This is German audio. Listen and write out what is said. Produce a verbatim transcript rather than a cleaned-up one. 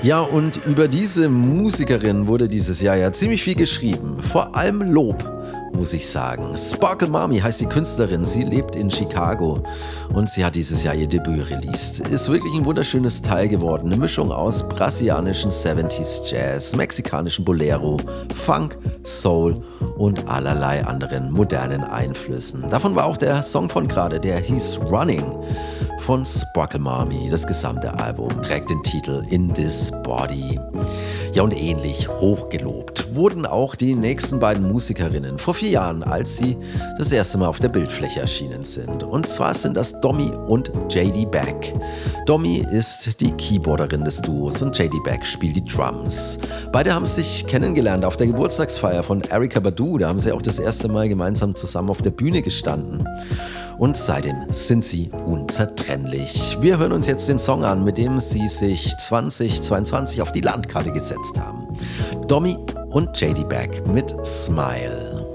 Ja, und über diese Musikerin wurde dieses Jahr ja ziemlich viel geschrieben. Vor allem Lob, muss ich sagen. Sparkle Mommy heißt die Künstlerin. Sie lebt in Chicago und sie hat dieses Jahr ihr Debüt released. Ist wirklich ein wunderschönes Teil geworden. Eine Mischung aus brasilianischen siebziger Jazz, mexikanischen Bolero, Funk, Soul und allerlei anderen modernen Einflüssen. Davon war auch der Song von gerade, der hieß Running von Sparkle Mommy. Das gesamte Album trägt den Titel In This Body. Ja, und ähnlich hochgelobt wurden auch die nächsten beiden Musikerinnen vor vier Jahren, als sie das erste Mal auf der Bildfläche erschienen sind. Und zwar sind das Domi und J D Beck. Domi ist die Keyboarderin des Duos und J D Beck spielt die Drums. Beide haben sich kennengelernt auf der Geburtstagsfeier von Erykah Badu. Da haben sie auch das erste Mal gemeinsam zusammen auf der Bühne gestanden. Und seitdem sind sie unzertrennlich. Wir hören uns jetzt den Song an, mit dem sie sich zweitausendzweiundzwanzig auf die Landkarte gesetzt haben. Domi und J D Beck mit Smile.